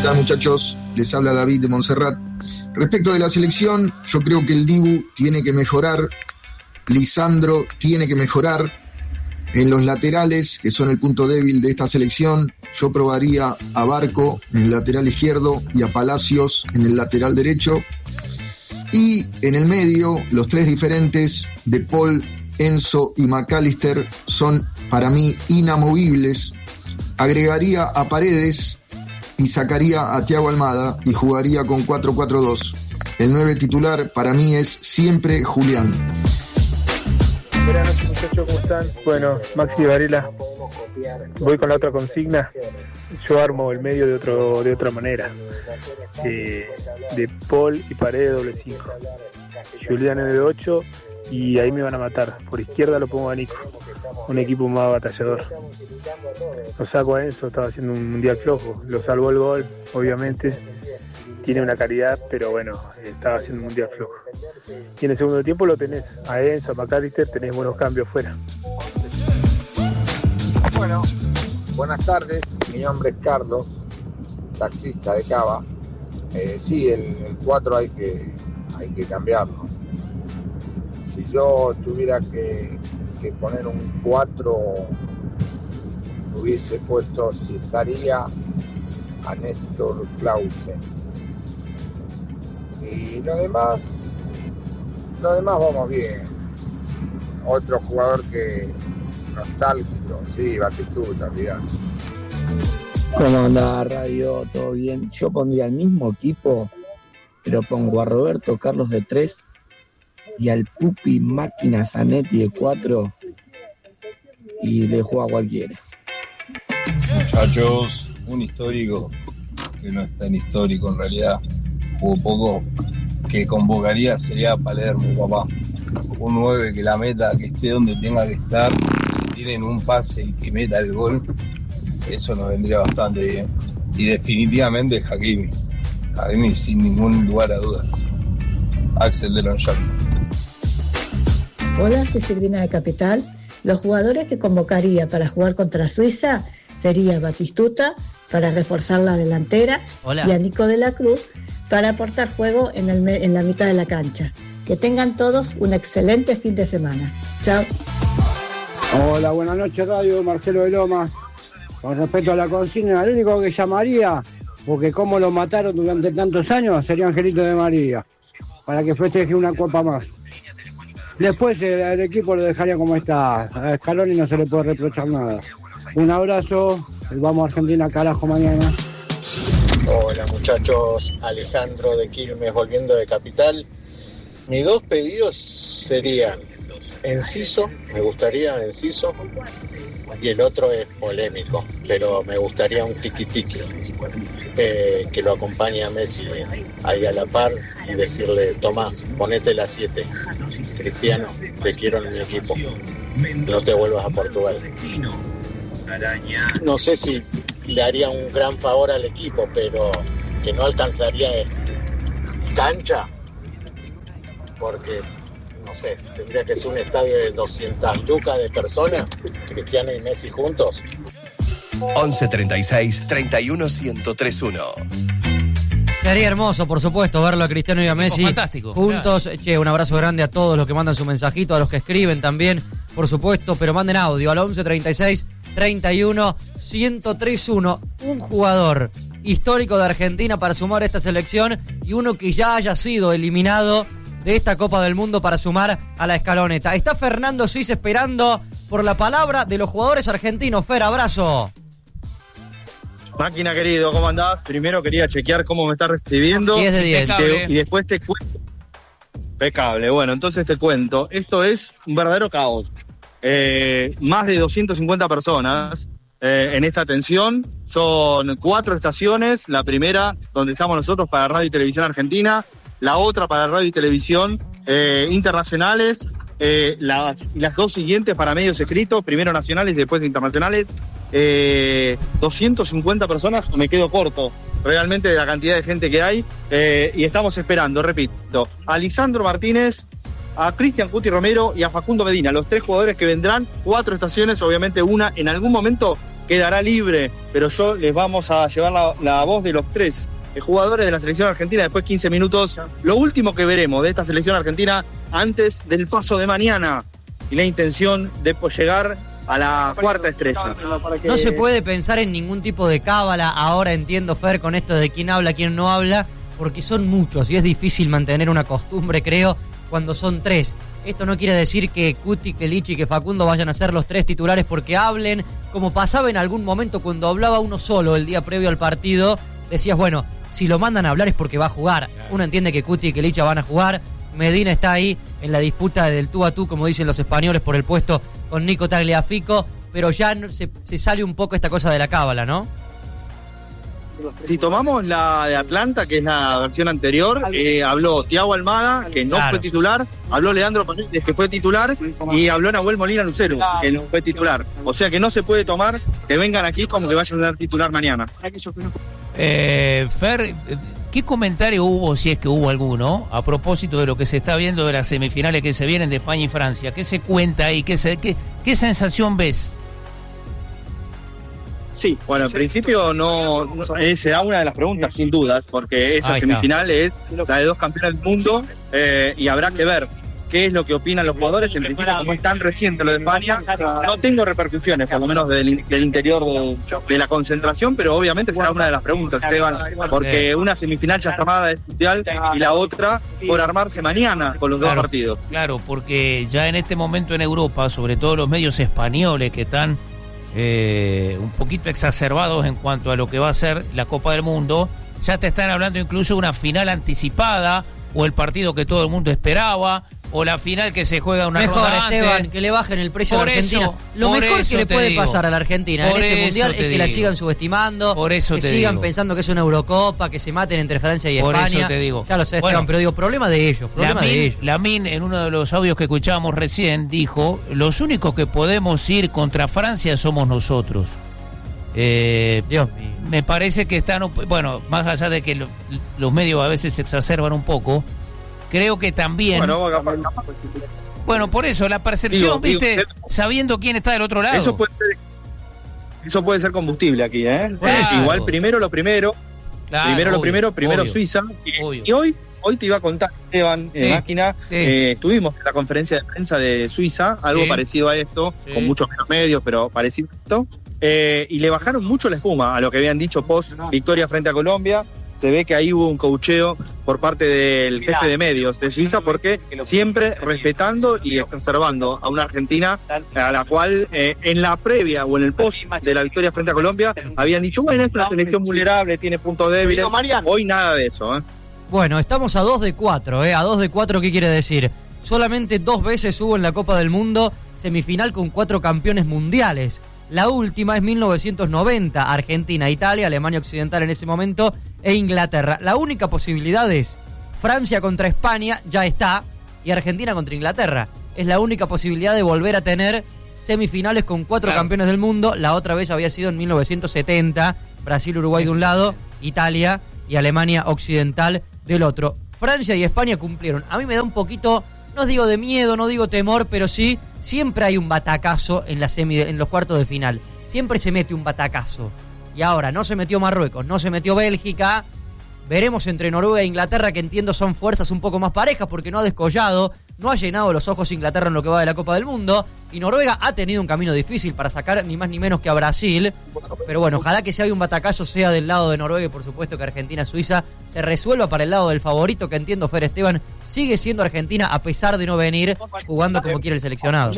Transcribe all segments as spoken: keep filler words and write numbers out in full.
tal, muchachos? Les habla David de Montserrat. Respecto de la selección, yo creo que el Dibu tiene que mejorar, Lisandro tiene que mejorar. En los laterales, que son el punto débil de esta selección, yo probaría a Barco en el lateral izquierdo y a Palacios en el lateral derecho. Y en el medio, los tres diferentes de Paul, Enzo y McAllister son para mí inamovibles. Agregaría a Paredes y sacaría a Thiago Almada y jugaría con cuatro cuatro dos. El nueve titular para mí es siempre Julián. Buenas noches, muchachos, ¿cómo están? Bueno, Maxi Varela, voy con la otra consigna. Yo armo el medio de otro de otra manera. Eh, de Paul y Paredes doble cinco. Julián en el ocho y ahí me van a matar. Por izquierda lo pongo a Nico, un equipo más batallador. Lo saco a Enzo, estaba haciendo un mundial flojo. Lo salvó el gol, obviamente. Tiene una calidad, pero bueno, estaba haciendo un mundial flojo. Y en el segundo tiempo lo tenés a Enzo, a McAllister, tenés buenos cambios fuera. Bueno, buenas tardes, mi nombre es Carlos, taxista de Cava. Eh, sí, el, el cuatro hay que, hay que cambiarlo. Si yo tuviera que, que poner un cuatro, hubiese puesto, si estaría, a Néstor Clausen. Y lo demás, lo demás vamos bien. Otro jugador que nostálgico, sí, Batistuta, mirá. ¿Cómo anda, Radio? ¿Todo bien? Yo pondría el mismo equipo, pero pongo a Roberto Carlos de tres y al Pupi Máquina Zanetti de cuatro y le juego a cualquiera. Muchachos, un histórico que no es tan histórico en realidad, jugó poco, que convocaría sería Palermo, papá. Un nueve que la meta, que esté donde tenga que estar, tienen un pase y que meta el gol, eso nos vendría bastante bien. Y definitivamente Hakimi, Hakimi sin ningún lugar a dudas. Axel de Lonchak. Hola, soy Silvina de Capital. Los jugadores que convocaría para jugar contra Suiza sería Batistuta para reforzar la delantera. Hola. Y a Nico de la Cruz para aportar juego en, el, en la mitad de la cancha. Que tengan todos un excelente fin de semana. Chao. Hola, buenas noches, Radio. Marcelo de Loma. Con respecto a la consigna, el único que llamaría, porque como lo mataron durante tantos años, sería Angelito de María, para que festeje una copa más. Después el, el equipo lo dejaría como está. A Scaloni no se le puede reprochar nada. Un abrazo. Vamos a Argentina, carajo, mañana. Hola muchachos, Alejandro de Quilmes volviendo de Capital. Mis dos pedidos serían Enciso, me gustaría Enciso, y el otro es polémico, pero me gustaría un tiki-tiki, eh, que lo acompañe a Messi ahí a la par y decirle, Tomás, ponete la siete, Cristiano, te quiero en mi equipo, no te vuelvas a Portugal. No sé si le haría un gran favor al equipo, pero que no alcanzaría cancha, porque, no sé, tendría que ser un estadio de doscientas lucas de personas, Cristiano y Messi juntos. once treinta y seis, treinta y uno, ciento tres uno. Sería hermoso, por supuesto, verlo a Cristiano y a Messi fantástico, juntos. Claro. Che, un abrazo grande a todos los que mandan su mensajito, a los que escriben también, por supuesto, pero manden audio al once treinta y seis, treinta y uno, ciento tres uno. Un jugador histórico de Argentina para sumar a esta selección y uno que ya haya sido eliminado de esta Copa del Mundo para sumar a la escaloneta. Está Fernando Suiz esperando por la palabra de los jugadores argentinos. Fer, abrazo. Máquina querido, ¿cómo andás? Primero quería chequear cómo me está recibiendo. diez de diez. Y después te cuento. Impecable. Bueno, entonces te cuento. Esto es un verdadero caos. Eh, más de doscientas cincuenta personas eh, en esta atención. Son cuatro estaciones. La primera, donde estamos nosotros, para Radio y Televisión Argentina. La otra para Radio y Televisión eh, internacionales. Eh, las, las dos siguientes para medios escritos, primero nacionales y después internacionales. Eh, doscientas cincuenta personas, me quedo corto realmente de la cantidad de gente que hay, eh, y estamos esperando, repito, a Lisandro Martínez, a Cristian Cuti Romero y a Facundo Medina, los tres jugadores que vendrán, cuatro estaciones, obviamente una en algún momento quedará libre, pero yo les vamos a llevar la, la voz de los tres jugadores de la selección argentina después de quince minutos. Lo último que veremos de esta selección argentina antes del paso de mañana y la intención de llegar a la cuarta estrella. No se puede pensar en ningún tipo de cábala. Ahora entiendo, Fer, con esto de quién habla, quién no habla, porque son muchos y es difícil mantener una costumbre, creo, cuando son tres. Esto no quiere decir que Cuti, que Lichi y que Facundo vayan a ser los tres titulares porque hablen, como pasaba en algún momento cuando hablaba uno solo el día previo al partido. Decías, bueno, si lo mandan a hablar es porque va a jugar. Uno entiende que Cuti y que Licha van a jugar. Medina está ahí en la disputa del tú a tú, como dicen los españoles, por el puesto con Nico Tagliafico, pero ya no, se, se sale un poco esta cosa de la cábala, ¿no? Si tomamos la de Atlanta, que es la versión anterior, eh, habló Thiago Almada, que no claro. fue titular, habló Leandro Paredes, que fue titular, y habló Nahuel Molina Lucero, que no fue titular. O sea que no se puede tomar que vengan aquí como que vayan a dar titular mañana. Eh, Fer, ¿qué comentario hubo, si es que hubo alguno, a propósito de lo que se está viendo de las semifinales que se vienen de España y Francia? ¿Qué se cuenta ahí? ¿Qué, se, qué, qué sensación ves? Sí, bueno, en principio no, no será una de las preguntas, sin dudas, porque esa semifinal es la de dos campeones del mundo eh, y habrá que ver qué es lo que opinan los jugadores. En principio, como es tan reciente lo de España, no tengo repercusiones, por lo menos del, del interior de, de la concentración, pero obviamente será una de las preguntas, Esteban, porque una semifinal ya está armada de mundial y la otra por armarse mañana con los claro, dos partidos. Claro, porque ya en este momento en Europa, sobre todo los medios españoles que están Eh, un poquito exacerbados en cuanto a lo que va a ser la Copa del Mundo, ya te están hablando incluso de una final anticipada o el partido que todo el mundo esperaba o la final que se juega una mejor, ronda Esteban, antes. Que le bajen el precio por a la Argentina. Eso, lo mejor que le puede digo, pasar a la Argentina en este mundial es que digo. la sigan subestimando, por eso que te sigan digo. pensando que es una Eurocopa, que se maten entre Francia y por España. Eso te digo. Ya lo sé, bueno, Esteban, pero digo, problema de ellos, problema Lamin, de ellos. Lamin, en uno de los audios que escuchábamos recién, dijo: los únicos que podemos ir contra Francia somos nosotros. Eh, Dios mío. Me parece que están, bueno, más allá de que lo, los medios a veces se exacerban un poco, creo que también bueno, bueno por eso la percepción, digo, viste, digo, sabiendo quién está del otro lado. Eso puede ser, eso puede ser combustible aquí, ¿eh? Claro. Igual primero lo primero, claro, primero obvio, lo primero, primero obvio, Suiza, obvio. y hoy Hoy te iba a contar, Esteban, sí, en máquina, sí. eh, estuvimos en la conferencia de prensa de Suiza, algo sí. parecido a esto, sí. con muchos menos medios, pero parecido a esto, eh, y le bajaron mucho la espuma a lo que habían dicho post victoria frente a Colombia. Se ve que ahí hubo un coacheo por parte del jefe de medios de Suiza, porque siempre respetando y exacerbando a una Argentina a la cual eh, en la previa o en el post de la victoria frente a Colombia habían dicho, bueno, es una selección vulnerable, tiene puntos débiles. Hoy nada de eso, ¿eh? Bueno, estamos a dos de cuatro, ¿eh? A dos de cuatro, ¿qué quiere decir? Solamente dos veces hubo en la Copa del Mundo semifinal con cuatro campeones mundiales. La última es mil novecientos noventa, Argentina, Italia, Alemania Occidental en ese momento e Inglaterra. La única posibilidad es Francia contra España, ya está, y Argentina contra Inglaterra. Es la única posibilidad de volver a tener semifinales con cuatro claro. campeones del mundo. La otra vez había sido en mil novecientos setenta, Brasil, Uruguay de un lado, Italia y Alemania Occidental del otro. Francia y España cumplieron. A mí me da un poquito, no digo de miedo, no digo temor, pero sí, siempre hay un batacazo en la semi, en los cuartos de final. Siempre se mete un batacazo. Y ahora no se metió Marruecos, no se metió Bélgica. Veremos entre Noruega e Inglaterra, que entiendo son fuerzas un poco más parejas porque no ha descollado, no ha llenado los ojos Inglaterra en lo que va de la Copa del Mundo. Y Noruega ha tenido un camino difícil para sacar ni más ni menos que a Brasil. Pero bueno, ojalá que si hay un batacazo sea del lado de Noruega y por supuesto que Argentina-Suiza se resuelva para el lado del favorito, que entiendo, Fer Esteban, sigue siendo Argentina a pesar de no venir jugando como quiere el seleccionado.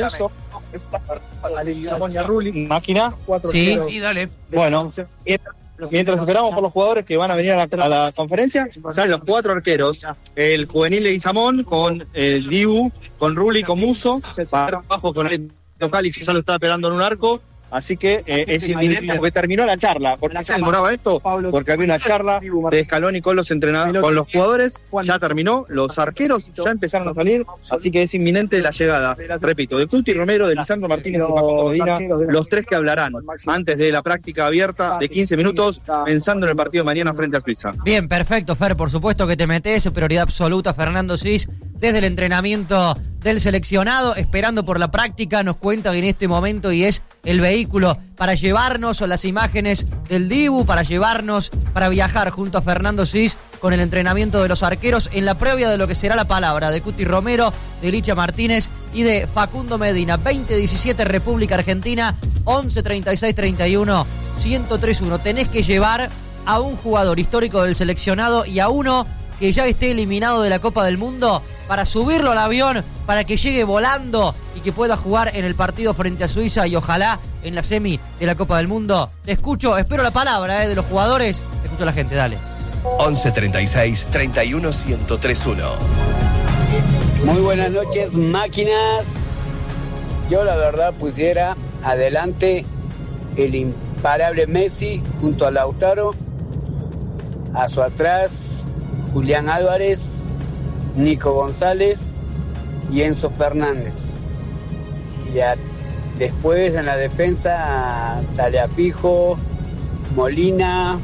Máquina. Sí, sí, dale. Bueno, mientras esperamos por los jugadores que van a venir a la, a la conferencia, están los cuatro arqueros. El juvenil de Isamón, con el Dibu, con Rulli, con Muso, para abajo con el Calix, que ya lo estaba esperando en un arco. Así que eh, es inminente porque terminó la charla. ¿Por qué se demoraba esto? Porque había una charla de Scaloni con los entrenadores, con los jugadores. Ya terminó, los arqueros ya empezaron a salir, así que es inminente la llegada, repito, de Cuti Romero, de Lisandro Martínez, de Facundo Medina, los tres que hablarán antes de la práctica abierta de quince minutos, pensando en el partido de mañana frente a Suiza. Bien, perfecto, Fer, por supuesto que te metes, prioridad absoluta, Fernando Sis. desde el entrenamiento del seleccionado, esperando por la práctica, nos cuenta que en este momento y es el vehículo para llevarnos las imágenes del Dibu, para llevarnos, para viajar junto a Fernando Sis con el entrenamiento de los arqueros en la previa de lo que será la palabra de Cuti Romero, de Licha Martínez y de Facundo Medina. veinte diecisiete República Argentina, once treinta y seis treinta y uno, ciento tres uno. Tenés que llevar a un jugador histórico del seleccionado y a uno que ya esté eliminado de la Copa del Mundo para subirlo al avión, para que llegue volando y que pueda jugar en el partido frente a Suiza y ojalá en la semi de la Copa del Mundo. Te escucho, espero la palabra eh, de los jugadores. Te escucho a la gente, dale. once treinta y seis treinta y uno, ciento tres uno. Muy buenas noches, máquinas. Yo la verdad pusiera adelante el imparable Messi junto a Lautaro, a su atrás Julián Álvarez, Nico González y Enzo Fernández. Y a, después en la defensa Tagliafico, Molina,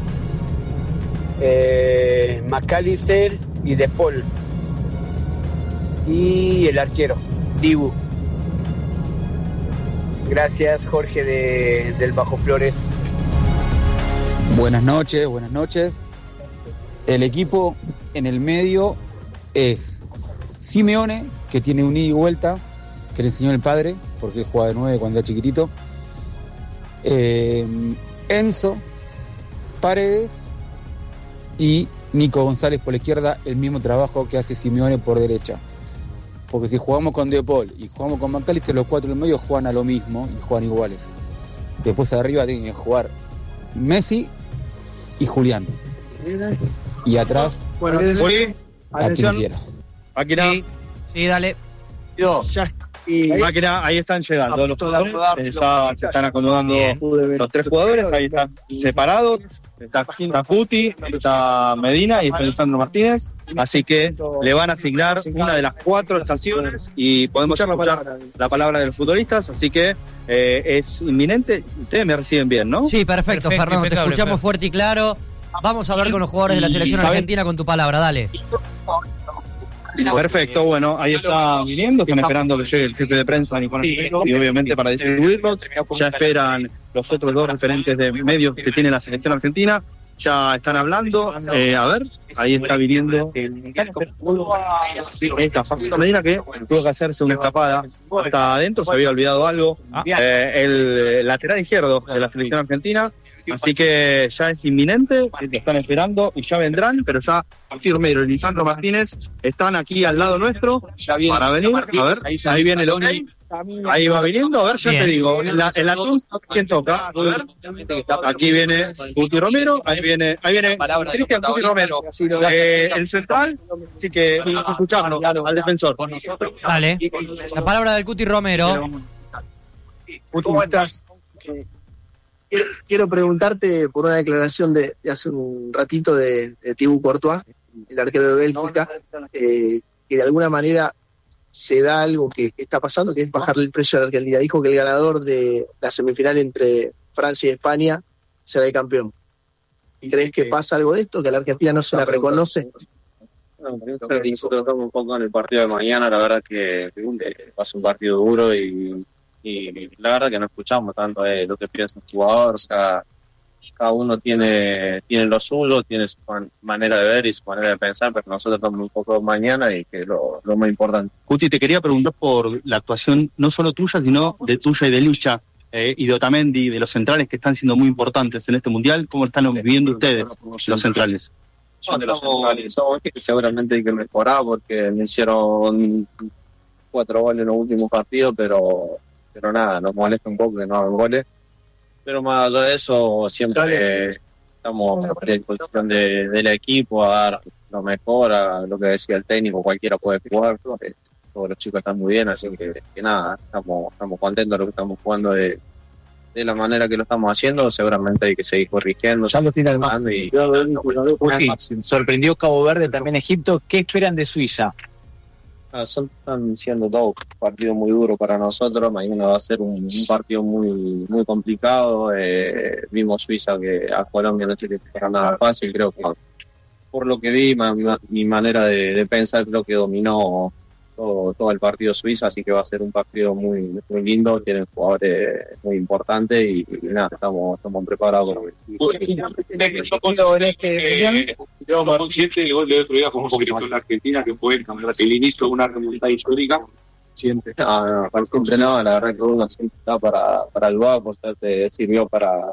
eh, McAllister y De Paul. Y el arquero, Dibu. Gracias, Jorge de, del Bajo Flores. Buenas noches, buenas noches. El equipo en el medio es Simeone, que tiene un ida y vuelta, que le enseñó el padre, porque él jugaba de nueve cuando era chiquitito. Eh, Enzo, Paredes y Nico González por la izquierda, el mismo trabajo que hace Simeone por derecha. Porque si jugamos con De Paul y jugamos con McAllister, los cuatro en el medio juegan a lo mismo y juegan iguales. Después arriba tienen que jugar Messi y Julián. Y atrás, bueno, a quien quiera. Máquina. Sí, sí, dale. Yo, ya. Y máquina, ahí están llegando los jugadores, ya se están acomodando los tres jugadores, ahí están separados, está Cuti, está Medina y está Lisandro Martínez, así que le van a asignar una de las cuatro estaciones y podemos escuchar la palabra de los futbolistas, así que eh, es inminente. Ustedes me reciben bien, ¿no? Sí, perfecto, perfecto Fernando, te escuchamos claro. fuerte y claro. Vamos a hablar con los jugadores de la selección argentina con tu palabra, dale. Perfecto, bueno, ahí está viniendo, están esperando que llegue el jefe de prensa Nicolás y obviamente para distribuirlo, ya esperan los otros dos referentes de medios que tiene la selección argentina, ya están hablando, eh, a ver, ahí está viniendo esta Facundo Medina que tuvo que hacerse una escapada hasta adentro, se había olvidado algo, eh, el lateral izquierdo de la selección argentina. Así que ya es inminente, te están esperando y ya vendrán, pero ya Cuti Romero y Lisandro Martínez están aquí al lado nuestro para venir. A ver, ahí viene el OK, ahí va viniendo, a ver, ya te digo, en la, en la T U S, ¿quién toca? A ver, aquí viene Cuti Romero, ahí viene, ahí viene Cristian Cuti Romero, eh, el central, así que vamos a escucharlo al defensor. Dale, la palabra del Cuti Romero. ¿Cómo estás? Quiero, quiero preguntarte por una declaración de, de hace un ratito de, de Thibaut Courtois, el arquero de Bélgica, eh, que de alguna manera se da algo que, que está pasando, que es bajarle el precio a la Argentina. Dijo que el ganador de la semifinal entre Francia y España será el campeón. ¿Crees que pasa algo de esto, que a la Argentina no se la reconoce? No, nosotros estamos un poco en el partido de mañana, la verdad que va a ser un partido duro y y la verdad que no escuchamos tanto eh, lo que piensa el jugador, o sea, cada uno tiene tiene lo suyo, tiene su man- manera de ver y su manera de pensar, pero nosotros estamos un poco mañana y que es lo, lo más importante. Cuti, te quería preguntar por la actuación no solo tuya, sino de tuya y de Lucha eh, y de Otamendi, de los centrales que están siendo muy importantes en este Mundial. ¿Cómo están viviendo ustedes los centrales? No, de los centrales, somos que seguramente hay que mejorar porque me hicieron cuatro goles en los últimos partidos, pero pero nada, nos molesta un poco que no hagan goles, pero más allá de eso siempre estamos a predisposición de, del equipo a dar lo mejor, a lo que decía el técnico, cualquiera puede jugar, todos los chicos están muy bien, así que, que nada, estamos estamos contentos de lo que estamos jugando de, de la manera que lo estamos haciendo, seguramente hay que seguir corrigiendo. Ya lo tiene el mando y sorprendió Cabo Verde, también Egipto. ¿Qué esperan de Suiza? Ah, son, están siendo dos partidos muy duros para nosotros. Mañana va a ser un, un partido muy muy complicado. Eh, vimos Suiza que a Colombia no tiene que ser nada fácil. Creo que por lo que vi, ma, ma, mi manera de, de pensar, creo que dominó todo, todo el partido Suiza, así que va a ser un partido muy, muy lindo, tienen jugadores muy importantes y, y nada, estamos, estamos preparados. Llevamos consciente el gol de otro día fue un poquito con la Argentina, que fue el campeonato, el inicio de una remontada histórica. Siente. No, no, para siempre no, la verdad que uno siempre está para, para ayudar, por suerte sirvió para,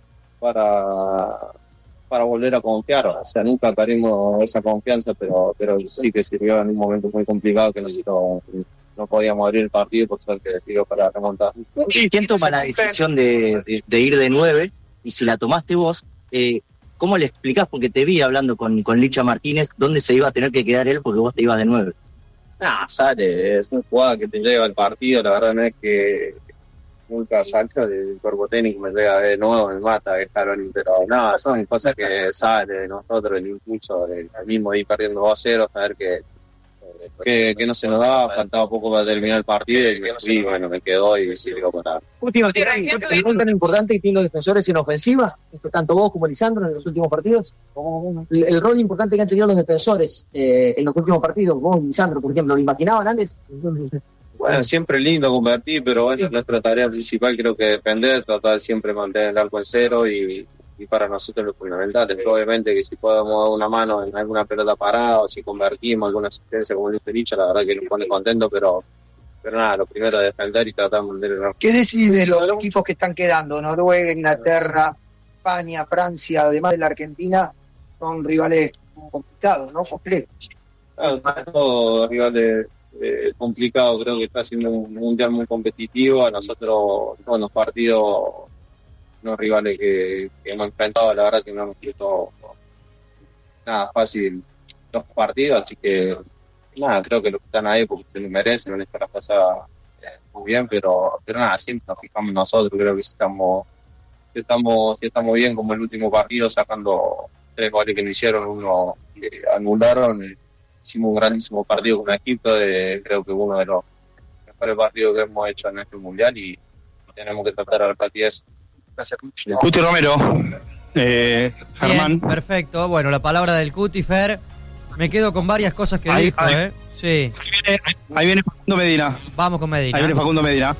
para, para volver a confiar, o sea, nunca perdimos esa confianza, pero, pero sí que sirvió en un momento muy complicado que nosotros no podíamos abrir el partido y por suerte sirvió para remontar. ¿Quién toma la decisión de, de, de ir de nueve? Y si la tomaste vos, eh, ¿cómo le explicás? Porque te vi hablando con, con Licha Martínez, ¿dónde se iba a tener que quedar él porque vos te ibas de nueve? Ah, sale, es una jugada que te lleva al partido, la verdad no es que nunca salta del cuerpo técnico, me llega de nuevo, me mata, es Carolina, pero nada, son cosas que sale de nosotros, el impulso, el, el mismo ir perdiendo dos a cero, saber que, que, que no se nos daba, faltaba poco para terminar el partido y, y bueno, me quedó y sirvió para... Último, ¿el rol tan importante que tienen los defensores en ofensiva? Tanto vos como Lisandro en los últimos partidos. El, el rol importante que han tenido los defensores eh, en los últimos partidos, vos y Lisandro, por ejemplo, ¿lo imaginaban antes? Bueno, siempre lindo convertir, pero bueno, nuestra tarea principal creo que defender, tratar de siempre mantener el arco en cero y, y para nosotros lo fundamental. Pero obviamente que si podemos dar una mano en alguna pelota parada o si convertimos alguna asistencia como dice Licha, la verdad que nos pone contento, pero pero nada, lo primero es defender y tratar de mantener el arco. ¿Qué decís de los equipos que están quedando? Noruega, Inglaterra, España, Francia, además de la Argentina, son rivales complicados, ¿no? Complejos. Claro, todos rivales eh, complicados, creo que está siendo un mundial muy competitivo. A nosotros, todos los partidos, unos rivales que, que hemos enfrentado, la verdad que no hemos visto nada fácil los partidos, así que nada, creo que los que están ahí porque se lo merecen, van a estar pasada eh, muy bien, pero pero nada, siempre nos fijamos nosotros, creo que si estamos, si estamos, si estamos bien como el último partido, sacando tres goles que no hicieron, uno eh, anularon, eh, hicimos un grandísimo partido con Egipto, de, creo que uno de los mejores partidos que hemos hecho en este mundial y tenemos que tratar de repetir eso. Gracias. Cuti Romero, eh, Germán. Bien, perfecto, bueno, la palabra del Cuti, Fer. Me quedo con varias cosas que ahí, dijo, ahí. ¿eh? Sí. Ahí viene, ahí viene Facundo Medina. Vamos con Medina. Ahí viene Facundo Medina.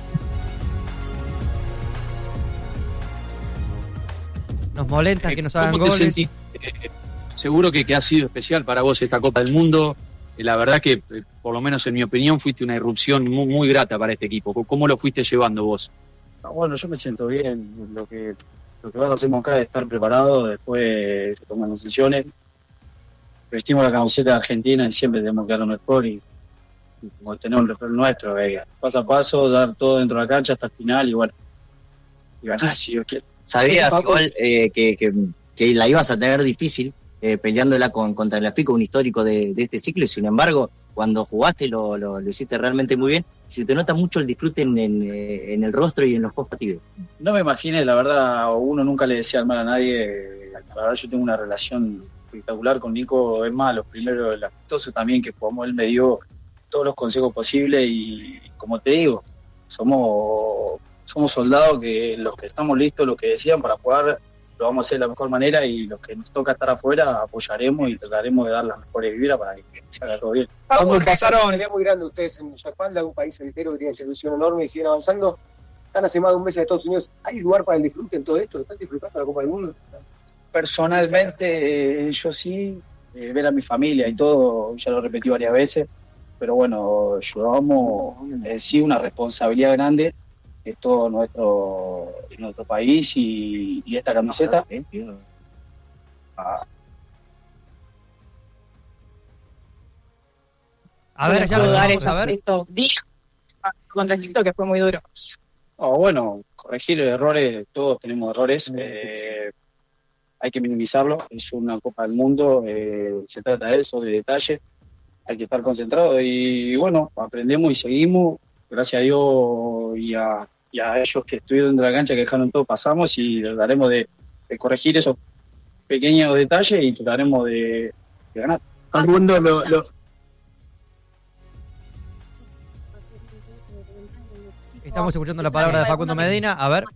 Nos molesta que nos hagan goles. Sentís? Eh, seguro que, que ha sido especial para vos esta Copa del Mundo. Eh, la verdad que, eh, por lo menos en mi opinión, fuiste una irrupción muy, muy grata para este equipo. ¿Cómo lo fuiste llevando vos? Bueno, yo me siento bien. Lo que, lo que hacemos acá es estar preparados. Después se toman decisiones. Vestimos la camiseta de Argentina y siempre tenemos que dar lo mejor y, y como tenemos el referente nuestro, eh, paso a paso, dar todo dentro de la cancha hasta el final y bueno, y ganar si Dios quiere. ¿Sabías igual, eh, que, que, que la ibas a tener difícil eh, peleándola con, contra el Afico, un histórico de, de este ciclo, y sin embargo, cuando jugaste lo, lo, lo hiciste realmente muy bien, y se te nota mucho el disfrute en, en, en el rostro y en los post partidos? No me imaginé, la verdad, uno nunca le decía mal a nadie, la verdad yo tengo una relación espectacular con Nico, es más, los primeros, el amistoso también que jugamos, él me dio todos los consejos posibles y como te digo, somos somos soldados que los que estamos listos, los que decían para jugar, lo vamos a hacer de la mejor manera y los que nos toca estar afuera apoyaremos y trataremos de dar las mejores vibras para que se haga todo bien. Cuando pasaron, sería muy grande ustedes en su espalda, un país entero que tiene selección enorme y siguen avanzando, están hace más de un mes en Estados Unidos, ¿hay lugar para el disfrute en todo esto? ¿Están disfrutando la Copa del Mundo? Personalmente, eh, yo sí, eh, ver a mi familia y todo, ya lo repetí varias veces, pero bueno, llevamos eh, sí una responsabilidad grande, es todo nuestro nuestro país y, y esta camiseta. Ah. A ver, ya lo vamos a ver. Esto, contra Egipto, que fue muy duro. Oh, bueno, corregir errores, todos tenemos errores. Eh, hay que minimizarlo, es una Copa del Mundo, eh, se trata de eso, de detalle, hay que estar concentrado y bueno, aprendemos y seguimos, gracias a Dios y a, y a ellos que estuvieron en la cancha, que dejaron todo, pasamos y trataremos de, de corregir esos pequeños detalles y trataremos de, de ganar. Facundo, lo, lo... Estamos escuchando la palabra de Facundo Medina, a ver.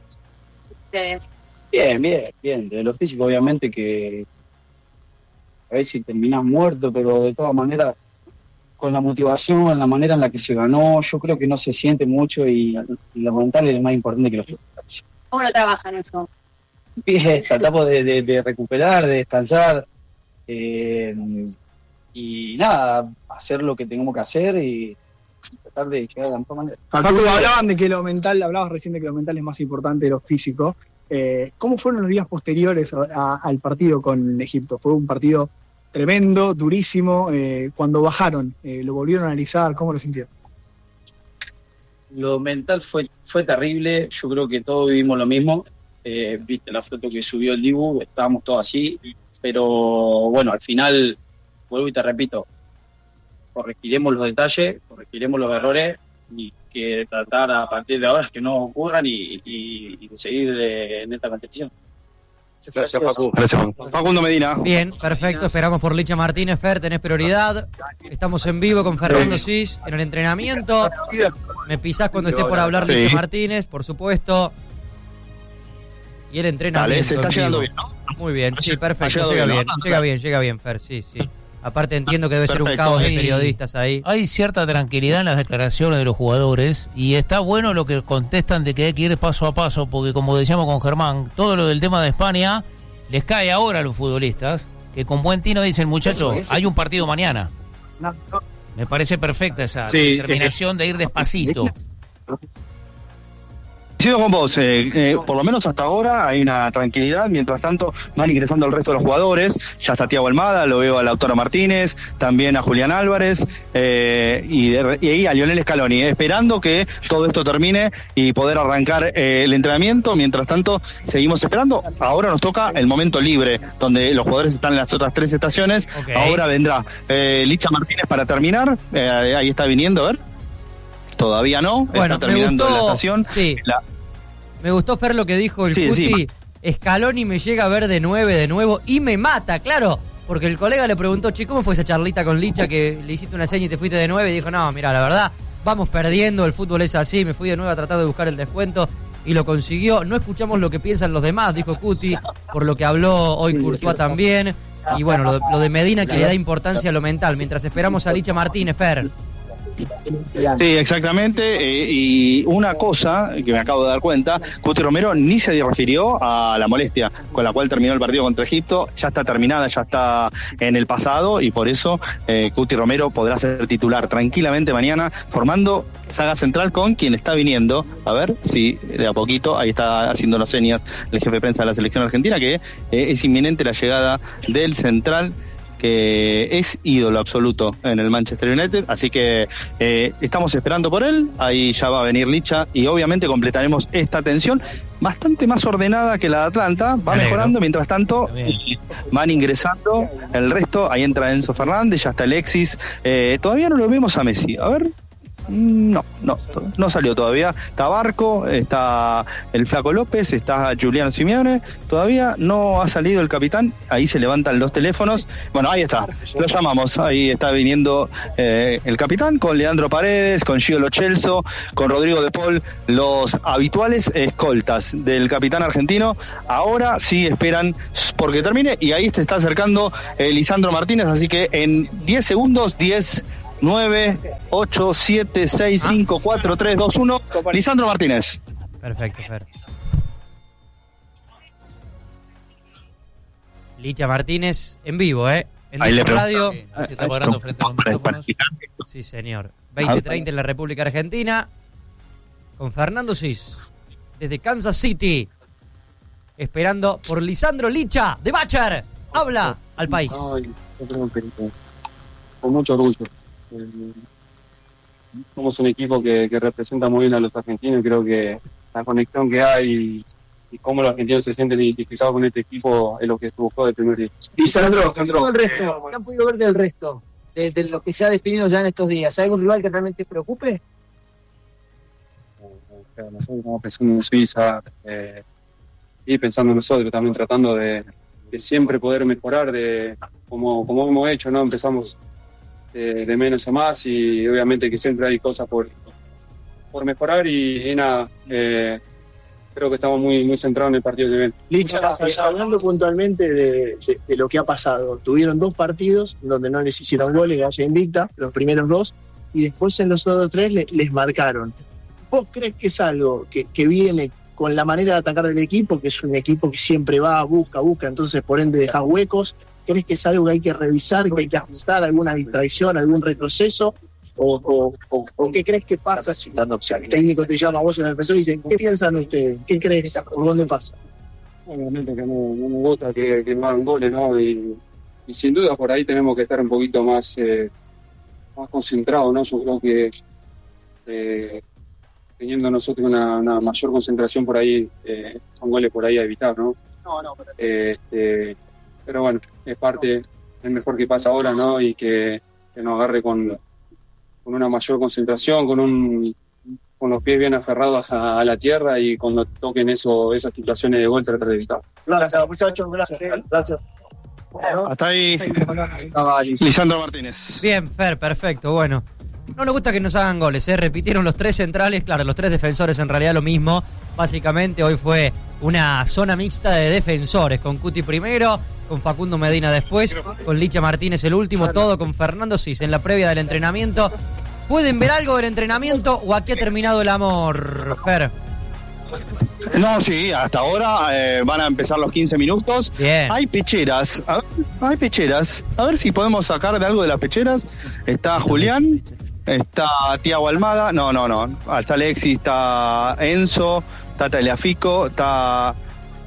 Bien, bien, bien. De lo físico, obviamente que a ver si terminás muerto, pero de todas maneras con la motivación, en la manera en la que se ganó, yo creo que no se siente mucho y, y lo mental es más importante que lo físico. ¿Cómo lo trabajan eso? Bien, tratamos de, de, de recuperar, de descansar eh, y nada, hacer lo que tenemos que hacer y tratar de llegar a la mejor manera. Facu, hablaban de que lo mental, hablabas recién de que lo mental es más importante de lo físico. Eh, ¿Cómo fueron los días posteriores a, a, al partido con Egipto? Fue un partido tremendo, durísimo. Eh, cuando bajaron, eh, ¿lo volvieron a analizar? ¿Cómo lo sintieron? Lo mental fue fue terrible, yo creo que todos vivimos lo mismo. Eh, viste la foto que subió el Dibu, estábamos todos así, pero bueno, al final, vuelvo y te repito, corregiremos los detalles, corregiremos los errores y que tratar a partir de ahora que no ocurran y, y, y seguir eh, en esta competición. Gracias, Facu. Gracias, Facundo Medina. Bien, perfecto. Esperamos por Licha Martínez. Fer, tenés prioridad. Estamos en vivo con Fernando Sis en el entrenamiento. Me pisás cuando esté por hablar Licha sí. Martínez, por supuesto. Y el entrenamiento. Dale, se está llegando bien, ¿no? Muy bien, sí, perfecto. Llega bien, ¿no? llega bien, llega bien, Fer, sí, sí. Aparte entiendo que debe Perfecto. ser un caos de periodistas ahí. Hay cierta tranquilidad en las declaraciones de los jugadores y está bueno lo que contestan de que hay que ir paso a paso, porque como decíamos con Germán, todo lo del tema de España les cae ahora a los futbolistas, que con buen tino dicen, muchachos, hay un partido mañana. Me parece perfecta esa sí, determinación de ir despacito. Coincido con vos, eh, eh, por lo menos hasta ahora hay una tranquilidad, mientras tanto van ingresando el resto de los jugadores, ya está Thiago Almada, lo veo a Lautaro Martínez, también a Julián Álvarez eh, y, de, y ahí a Lionel Scaloni, eh, esperando que todo esto termine y poder arrancar eh, el entrenamiento. Mientras tanto seguimos esperando, ahora nos toca el momento libre, donde los jugadores están en las otras tres estaciones. Okay. Ahora vendrá eh, Licha Martínez para terminar, eh, ahí está viniendo, a ver. Todavía no, bueno, está terminando gustó, la estación. Sí. La... Me gustó, Fer, lo que dijo el sí, Cuti. Sí. Scaloni me llega a ver de nueve de nuevo y me mata, claro. Porque el colega le preguntó, che, ¿cómo fue esa charlita con Licha que le hiciste una seña y te fuiste de nueve? Y dijo, no, mira, la verdad, vamos perdiendo, el fútbol es así. Me fui de nueve a tratar de buscar el descuento y lo consiguió. No escuchamos lo que piensan los demás, dijo Cuti, por lo que habló hoy sí, Courtois también. Y bueno, lo, lo de Medina que le da importancia a lo mental. Mientras esperamos a Licha Martínez, Fer. Sí, exactamente, eh, y una cosa que me acabo de dar cuenta, Cuti Romero ni se refirió a la molestia con la cual terminó el partido contra Egipto. Ya está terminada, ya está en el pasado y por eso eh, Cuti Romero podrá ser titular tranquilamente mañana, formando saga central con quien está viniendo, a ver si de a poquito, ahí está haciendo las señas el jefe de prensa de la selección argentina, que eh, es inminente la llegada del central, que es ídolo absoluto en el Manchester United, así que eh, estamos esperando por él. Ahí ya va a venir Licha y obviamente completaremos esta atención bastante más ordenada que la de Atlanta, va mejorando. Mientras tanto van ingresando el resto. Ahí entra Enzo Fernández, ya está Alexis, eh, todavía no lo vemos a Messi, a ver. No, no, no salió todavía. Está Barco, está el Flaco López, está Julián Simeone. Todavía no ha salido el capitán. Ahí se levantan los teléfonos. Bueno, ahí está, lo llamamos. Ahí está viniendo eh, el capitán con Leandro Paredes, con Gio Lo Celso, con Rodrigo de Paul, los habituales escoltas del capitán argentino. Ahora sí esperan porque termine y ahí se está acercando eh, Lisandro Martínez. Así que en diez segundos, diez, nueve, ocho, siete, seis, cinco, cuatro, tres, dos, uno. Lisandro Martínez. Perfecto, Fer. Licha Martínez en vivo, ¿eh? En Ahí le radio. Sí, se está parando frente a los micrófonos. Sí, señor. veinte treinta en la República Argentina. Con Fernando Sis. Desde Kansas City. Esperando por Lisandro Licha de Bachar. Habla al país. Ay, con mucho orgullo. Somos un equipo que, que representa muy bien a los argentinos. Creo que la conexión que hay y, y cómo los argentinos se sienten identificados con este equipo es lo que se buscó del primer día. Y Sandro, Sandro, el resto, ¿qué han podido ver del resto? De, de lo que se ha definido ya en estos días. ¿Hay algún rival que realmente te preocupe? Nosotros estamos pensando en Suiza eh, y pensando en nosotros también, tratando de, de siempre poder mejorar, de como, como hemos hecho, ¿no? Empezamos De, de menos a más y obviamente que siempre hay cosas por por mejorar y, y nada, eh, creo que estamos muy, muy centrados en el partido que viene. Licha, hablando puntualmente de, de, de lo que ha pasado, tuvieron dos partidos donde no les hicieron goles, Galla invicta, los primeros dos, y después en los otros tres le, les marcaron. ¿Vos crees que es algo que, que viene con la manera de atacar del equipo, que es un equipo que siempre va, busca, busca, entonces por ende deja huecos? ¿Crees que es algo que hay que revisar, que hay que ajustar, alguna distracción, algún retroceso? ¿O, o, o, o qué crees que pasa si el técnico te llama a vos en el defensor y dice, ¿qué piensan ustedes? ¿Qué crees? ¿Por dónde pasa? Obviamente que no, no me gusta que, que no hagan goles, ¿no? Y, y sin duda por ahí tenemos que estar un poquito más, eh, más concentrados, ¿no? Yo creo que eh, teniendo nosotros una, una mayor concentración por ahí, eh, son goles por ahí a evitar, ¿no? No, no, pero... Eh, este, pero bueno, es parte, es mejor que pasa ahora, ¿no? Y que, que nos agarre con, con una mayor concentración, con un con los pies bien aferrados a, a la tierra, y cuando toquen eso, esas situaciones de gol tratar de evitar. Gracias, muchachos, gracias. Gracias. Hasta ahí, Lisandro Martínez. Bien, Fer, perfecto, bueno. No nos gusta que nos hagan goles, ¿eh? Repitieron los tres centrales, claro, los tres defensores en realidad lo mismo. Básicamente hoy fue una zona mixta de defensores, con Cuti primero, con Facundo Medina después, con Licha Martínez el último, todo con Fernando Cis en la previa del entrenamiento. ¿Pueden ver algo del entrenamiento o aquí ha terminado el amor, Fer? No, sí, hasta ahora eh, van a empezar los quince minutos. Bien. Hay pecheras, a ver, hay pecheras. A ver si podemos sacar de algo de las pecheras. Está Julián, está Tiago Almada, no, no, no. Está Alexis, está Enzo, está Tagliafico, está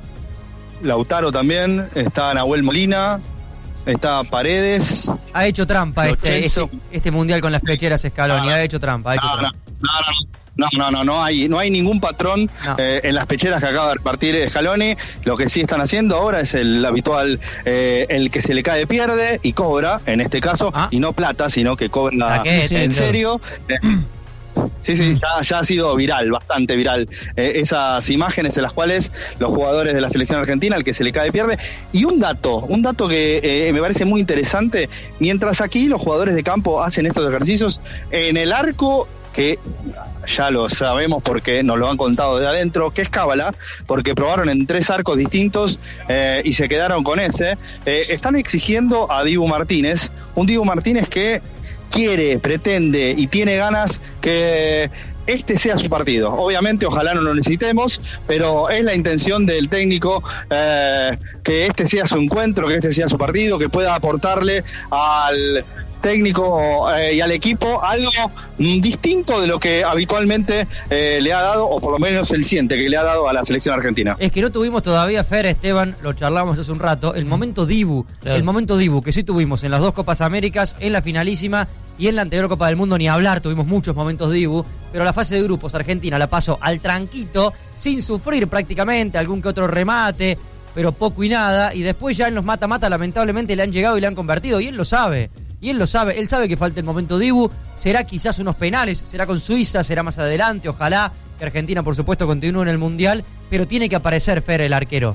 Lautaro también, está Nahuel Molina, está Paredes. Ha hecho trampa este, este, este mundial con las pecheras Scaloni, no, ha hecho trampa, ha hecho no, trampa. No, no, no. No, no, no, no hay, no hay ningún patrón no. eh, en las pecheras que acaba de repartir Scaloni. Lo que sí están haciendo ahora es el habitual, eh, el que se le cae pierde y cobra, en este caso, ah. y no plata, sino que cobra en serio. Eh, Sí, sí, ya, ya ha sido viral, bastante viral, eh, esas imágenes en las cuales los jugadores de la selección argentina, el que se le cae pierde. Y un dato, un dato que eh, me parece muy interesante, mientras aquí los jugadores de campo hacen estos ejercicios, en el arco, que ya lo sabemos porque nos lo han contado de adentro, que es cábala, porque probaron en tres arcos distintos eh, y se quedaron con ese, eh, están exigiendo a Dibu Martínez, un Dibu Martínez que quiere, pretende y tiene ganas que este sea su partido. Obviamente, ojalá no lo necesitemos, pero es la intención del técnico eh, que este sea su encuentro, que este sea su partido, que pueda aportarle al técnico eh, y al equipo algo mm, distinto de lo que habitualmente eh, le ha dado, o por lo menos él siente que le ha dado a la selección argentina. Es que no tuvimos todavía, Fer, Esteban, lo charlamos hace un rato, el momento Dibu, claro. el momento Dibu que sí tuvimos en las dos Copas Américas, en la finalísima y en la anterior Copa del Mundo, ni hablar, tuvimos muchos momentos Dibu, pero la fase de grupos Argentina la pasó al tranquito, sin sufrir prácticamente, algún que otro remate, pero poco y nada, y después ya en los mata-mata lamentablemente le han llegado y le han convertido, y él lo sabe. Y él lo sabe, él sabe que falta el momento Dibu, será quizás unos penales, será con Suiza, será más adelante, ojalá que Argentina por supuesto continúe en el Mundial, pero tiene que aparecer Fer, el arquero.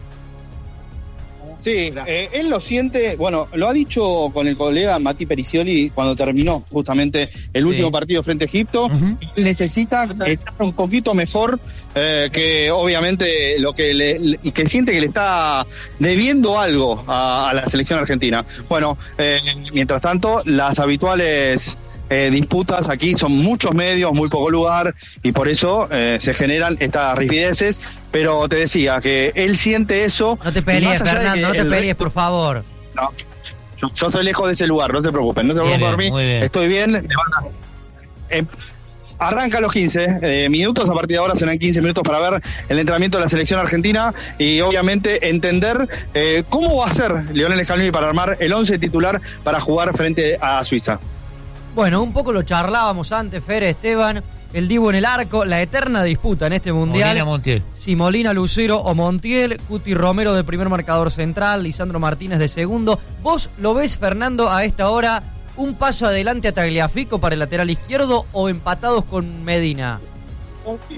Sí, eh, él lo siente, bueno, lo ha dicho con el colega Mati Pericioli cuando terminó justamente el último sí. partido frente a Egipto. Uh-huh. Necesita estar un poquito mejor, eh, que obviamente lo que le, que siente que le está debiendo algo a, a la selección argentina. Bueno, eh, mientras tanto, las habituales Eh, disputas aquí son muchos medios, muy poco lugar, y por eso eh, se generan estas rigideces, pero te decía que él siente eso. No te pelees, Fernando, no te pelees, resto... por favor. No, yo, yo estoy lejos de ese lugar, no se preocupen, no se preocupen por mí, bien. Estoy bien. Eh, arranca los quince eh, minutos, a partir de ahora serán quince minutos para ver el entrenamiento de la selección argentina y obviamente entender eh, cómo va a ser Lionel Scaloni para armar el once titular para jugar frente a Suiza. Bueno, un poco lo charlábamos antes, Fer, Esteban, el Dibu en el arco, la eterna disputa en este Mundial. Molina, Montiel. Si Molina, Lucero o Montiel, Cuti Romero de primer marcador central, Lisandro Martínez de segundo. ¿Vos lo ves, Fernando, a esta hora un paso adelante a Tagliafico para el lateral izquierdo o empatados con Medina?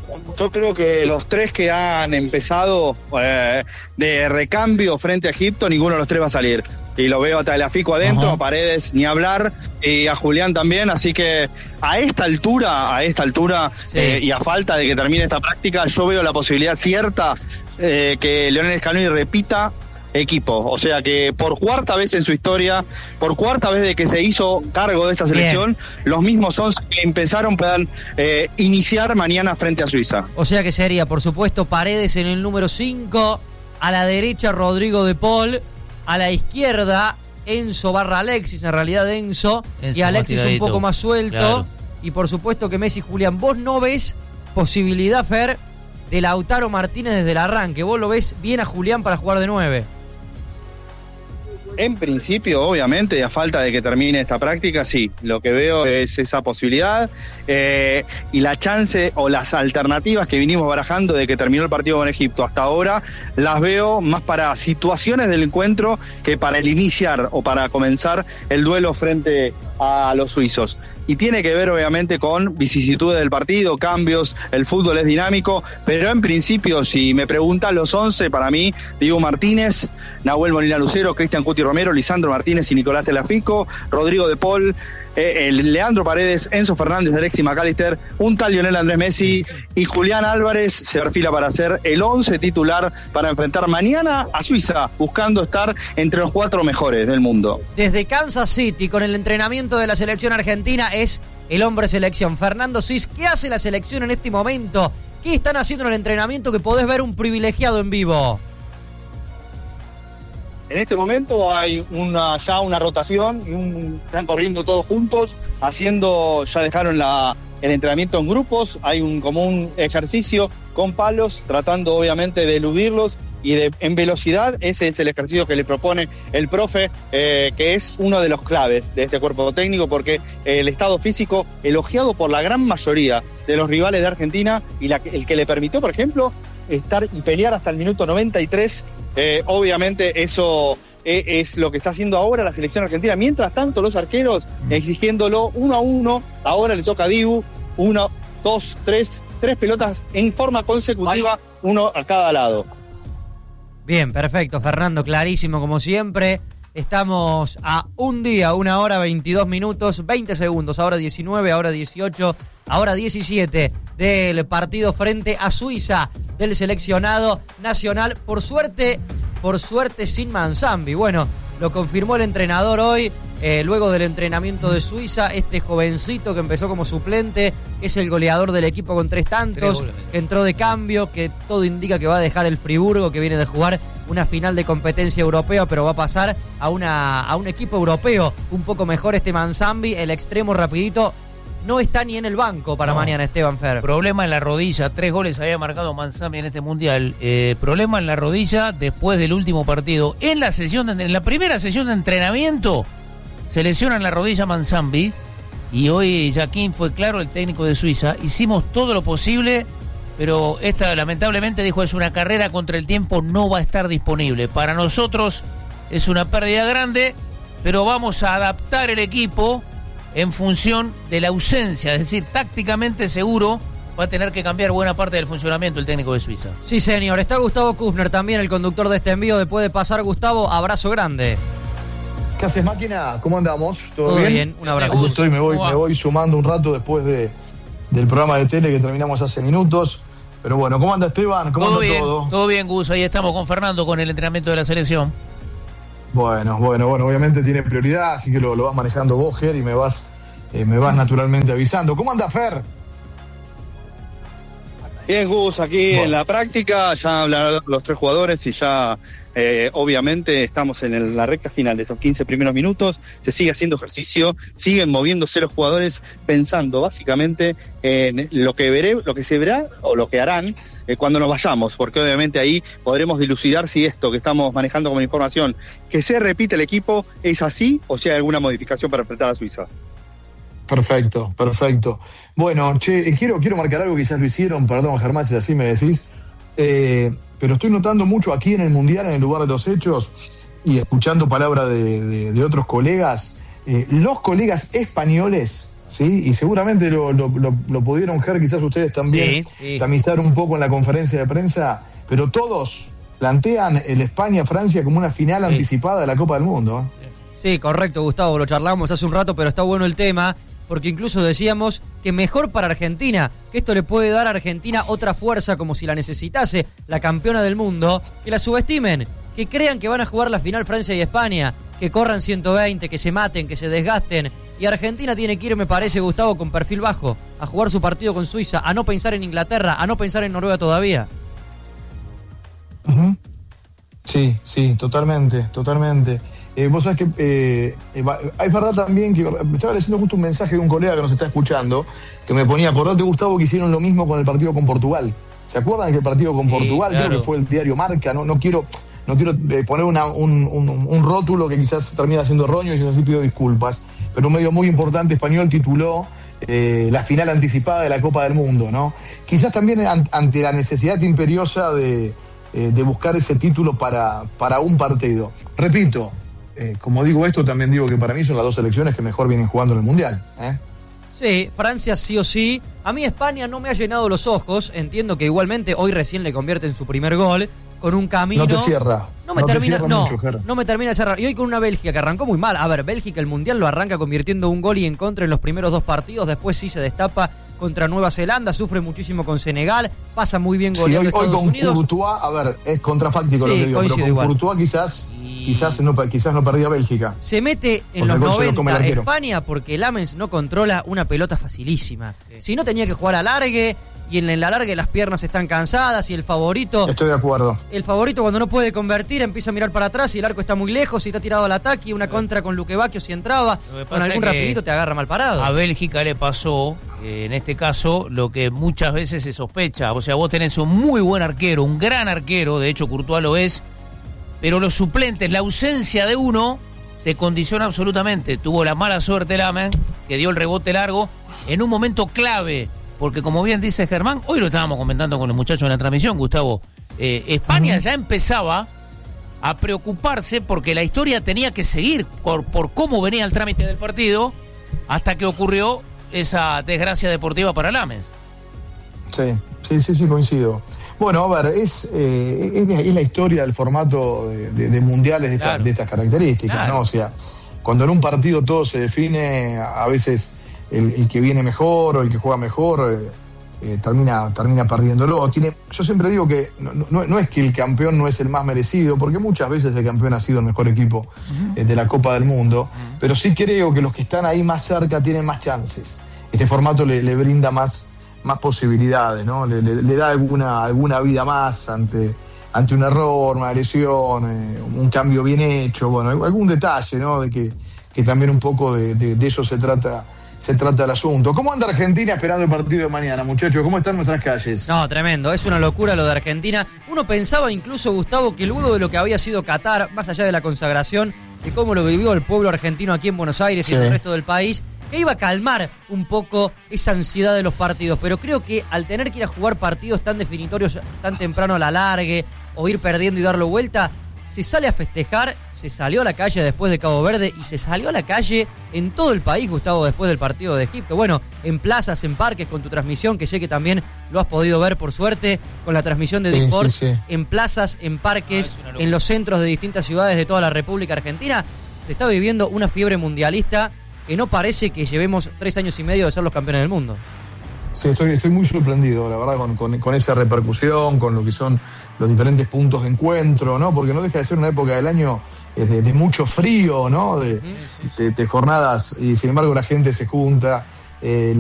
yo creo que los tres que han empezado eh, de recambio frente a Egipto, ninguno de los tres va a salir. Y lo veo a Tagliafico adentro, uh-huh. a Paredes ni hablar, y a Julián también, así que a esta altura, a esta altura, sí. eh, y a falta de que termine esta práctica, yo veo la posibilidad cierta eh, que Lionel Scaloni repita equipo, o sea que por cuarta vez en su historia, por cuarta vez de que se hizo cargo de esta selección, bien. Los mismos once que empezaron puedan eh, iniciar mañana frente a Suiza. O sea que sería, por supuesto, Paredes en el número cinco, a la derecha Rodrigo de Paul, a la izquierda Enzo barra Alexis, en realidad Enzo, Enzo y Alexis un poco más suelto, claro. Y por supuesto que Messi. Julián, vos no ves posibilidad, Fer, de Lautaro Martínez desde el arranque, vos lo ves bien a Julián para jugar de nueve. En principio, obviamente, a falta de que termine esta práctica, sí, lo que veo es esa posibilidad eh, y la chance o las alternativas que vinimos barajando de que terminó el partido con Egipto hasta ahora, las veo más para situaciones del encuentro que para el iniciar o para comenzar el duelo frente a los suizos. Y tiene que ver obviamente con vicisitudes del partido, cambios, el fútbol es dinámico, pero en principio, si me preguntan los once, para mí, Diego Martínez, Nahuel Molina Lucero, Cristian Cuti Romero, Lisandro Martínez y Nicolás Tagliafico, Rodrigo de Paul, eh, el Leandro Paredes, Enzo Fernández, Alexis McAllister, un tal Lionel Andrés Messi y Julián Álvarez se perfila para ser el once titular para enfrentar mañana a Suiza, buscando estar entre los cuatro mejores del mundo. Desde Kansas City, con el entrenamiento de la selección argentina, es el hombre selección. Fernando Suiz, ¿qué hace la selección en este momento? ¿Qué están haciendo en el entrenamiento que podés ver un privilegiado en vivo? En este momento hay una ya una rotación y un, están corriendo todos juntos, haciendo, ya dejaron la, el entrenamiento en grupos, hay un como un ejercicio con palos, tratando obviamente de eludirlos y de, en velocidad. Ese es el ejercicio que le propone el profe, eh, que es uno de los claves de este cuerpo técnico, porque el estado físico, elogiado por la gran mayoría de los rivales de Argentina, y la, el que le permitió, por ejemplo, estar y pelear hasta el minuto noventa y tres, eh, obviamente eso eh, es lo que está haciendo ahora la selección argentina. Mientras tanto, los arqueros exigiéndolo uno a uno. Ahora le toca a Dibu, uno, dos, tres, tres pelotas en forma consecutiva, uno a cada lado. Bien, perfecto, Fernando, clarísimo como siempre. Estamos a un día, una hora, veintidós minutos, veinte segundos, ahora diecinueve, ahora dieciocho, ahora diecisiete del partido frente a Suiza del seleccionado nacional. Por suerte, por suerte sin Manzambi. Bueno, lo confirmó el entrenador hoy, eh, luego del entrenamiento de Suiza, este jovencito que empezó como suplente, es el goleador del equipo con tres tantos, que entró de cambio, que todo indica que va a dejar el Friburgo, que viene de jugar una final de competencia europea, pero va a pasar a una a un equipo europeo un poco mejor. Este Manzambi, el extremo rapidito, no está ni en el banco para no. mañana, Esteban Fer. Problema en la rodilla, tres goles había marcado Manzambi en este mundial. Eh, problema en la rodilla después del último partido. En la sesión, de, en la primera sesión de entrenamiento, se lesiona en la rodilla Manzambi. Y hoy Jaquín fue claro, el técnico de Suiza. Hicimos todo lo posible, pero esta lamentablemente dijo es una carrera contra el tiempo, no va a estar disponible. Para nosotros es una pérdida grande, pero vamos a adaptar el equipo en función de la ausencia, es decir, tácticamente seguro va a tener que cambiar buena parte del funcionamiento el técnico de Suiza. Sí, señor. Está Gustavo Kufner también, el conductor de este envío. Después de pasar, Gustavo, abrazo grande. ¿Qué haces, máquina? ¿Cómo andamos? ¿Todo, ¿Todo bien? bien? Un abrazo. Estoy, me, voy, me voy sumando un rato después de, del programa de tele que terminamos hace minutos. Pero bueno, ¿cómo anda Esteban? ¿Cómo todo anda bien, todo? Todo bien, Gus. Ahí estamos con Fernando con el entrenamiento de la selección. Bueno, bueno, bueno. Obviamente tiene prioridad, así que lo, lo vas manejando vos, Ger, y me vas, eh, me vas naturalmente avisando. ¿Cómo anda Fer? Bien, Gus, aquí bueno. En la práctica ya hablan los tres jugadores y ya eh, obviamente estamos en el, la recta final de estos quince primeros minutos. Se sigue haciendo ejercicio, siguen moviéndose los jugadores pensando básicamente en lo que veré, lo que se verá o lo que harán eh, cuando nos vayamos, porque obviamente ahí podremos dilucidar si esto que estamos manejando como información, que se repite el equipo, es así o si hay alguna modificación para enfrentar a Suiza. Perfecto, perfecto. Bueno, che, quiero, quiero marcar algo que ya lo hicieron, perdón, Germán, si así me decís, eh, pero estoy notando mucho aquí en el Mundial, en el lugar de los hechos, y escuchando palabras de, de, de otros colegas, eh, los colegas españoles ¿sí? Y seguramente lo, lo, lo, lo pudieron ver quizás ustedes también, sí, sí. tamizar un poco en la conferencia de prensa, pero todos plantean el España-Francia como una final sí. anticipada de la Copa del Mundo. Sí, correcto, Gustavo, lo charlamos hace un rato, pero está bueno el tema, porque incluso decíamos que mejor para Argentina, que esto le puede dar a Argentina otra fuerza como si la necesitase, la campeona del mundo, que la subestimen, que crean que van a jugar la final Francia y España, que corran ciento veinte, que se maten, que se desgasten. Y Argentina tiene que ir, me parece, Gustavo, con perfil bajo, a jugar su partido con Suiza, a no pensar en Inglaterra, a no pensar en Noruega todavía. Uh-huh. Sí, sí, totalmente, totalmente. Eh, vos sabés que eh, eh, es verdad también que me estaba leyendo justo un mensaje de un colega que nos está escuchando, que me ponía, acordate, Gustavo, que hicieron lo mismo con el partido con Portugal. ¿Se acuerdan que el partido con sí, Portugal, claro. creo que fue el diario Marca? No, no quiero... No quiero eh, poner una, un, un, un rótulo que quizás termina siendo erróneo y así pido disculpas, pero un medio muy importante español tituló eh, la final anticipada de la Copa del Mundo, ¿no? Quizás también an, ante la necesidad imperiosa de, eh, de buscar ese título para, para un partido. Repito, eh, como digo esto, también digo que para mí son las dos selecciones que mejor vienen jugando en el Mundial, ¿eh? Sí, Francia sí o sí. A mí España no me ha llenado los ojos, entiendo que igualmente hoy recién le convierte en su primer gol, con un camino. No te cierra. No me no termina, no, mucho, no me termina de cerrar. Y hoy con una Bélgica que arrancó muy mal. A ver, Bélgica el Mundial lo arranca convirtiendo un gol y en contra en los primeros dos partidos. Después sí se destapa contra Nueva Zelanda, sufre muchísimo con Senegal, pasa muy bien goleando sí, hoy, Estados hoy con Unidos. Courtois, a ver, es contrafáctico sí, lo que digo, pero con igual. Courtois quizás, y... quizás, no, quizás no perdía Bélgica. Se mete en los noventa España porque Lamens no controla una pelota facilísima. Sí. Si no tenía que jugar a largue, y en el alargue las piernas están cansadas y el favorito... Estoy de acuerdo. El favorito cuando no puede convertir empieza a mirar para atrás y el arco está muy lejos y está tirado al ataque y una contra con Luque Bacchio si entraba, con algún rapidito te agarra mal parado. A Bélgica le pasó, eh, en este caso, lo que muchas veces se sospecha. O sea, vos tenés un muy buen arquero, un gran arquero, de hecho Courtois lo es, pero los suplentes, la ausencia de uno, te condiciona absolutamente. Tuvo la mala suerte Lamen, que dio el rebote largo, en un momento clave. Porque como bien dice Germán, hoy lo estábamos comentando con los muchachos en la transmisión, Gustavo, eh, España uh-huh. ya empezaba a preocuparse porque la historia tenía que seguir por, por cómo venía el trámite del partido hasta que ocurrió esa desgracia deportiva para Lames. Sí, sí, sí, sí, coincido. Bueno, a ver, es, eh, es, es la historia del formato de, de, de mundiales de, esta, claro. de estas características, claro. ¿no? O sea, cuando en un partido todo se define, a veces... El, el que viene mejor o el que juega mejor eh, eh, termina, termina perdiéndolo. Tiene, yo siempre digo que no, no, no es que el campeón no es el más merecido, porque muchas veces el campeón ha sido el mejor equipo uh-huh. eh, de la Copa del Mundo, uh-huh. pero sí creo que los que están ahí más cerca tienen más chances. Este formato le, le brinda más, más posibilidades, ¿no? Le, le, le da alguna, alguna vida más ante, ante un error, una lesión, eh, un cambio bien hecho, bueno, algún detalle, ¿no? De que, que también un poco de, de, de eso se trata. Se trata el asunto. ¿Cómo anda Argentina esperando el partido de mañana, muchachos? ¿Cómo están nuestras calles? No, tremendo. Es una locura lo de Argentina. Uno pensaba incluso, Gustavo, que luego de lo que había sido Qatar, más allá de la consagración, de cómo lo vivió el pueblo argentino aquí en Buenos Aires sí. y en el resto del país, que iba a calmar un poco esa ansiedad de los partidos. Pero creo que al tener que ir a jugar partidos tan definitorios tan temprano a la largue, o ir perdiendo y darlo vuelta, se sale a festejar, se salió a la calle después de Cabo Verde y se salió a la calle en todo el país, Gustavo, después del partido de Egipto. Bueno, en plazas, en parques, con tu transmisión, que sé que también lo has podido ver por suerte, con la transmisión de Disport, sí, sí, sí. en plazas, en parques, ah, en los centros de distintas ciudades de toda la República Argentina, se está viviendo una fiebre mundialista que no parece que llevemos tres años y medio de ser los campeones del mundo. Sí, estoy, estoy muy sorprendido, la verdad, con, con, con esa repercusión, con lo que son los diferentes puntos de encuentro, ¿no? Porque no deja de ser una época del año de, de mucho frío, ¿no? De, de, de jornadas, y sin embargo la gente se junta. Eh,